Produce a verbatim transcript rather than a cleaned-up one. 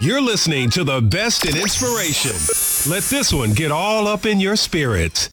You're listening to the best in inspiration. Let this one get all up in your spirit.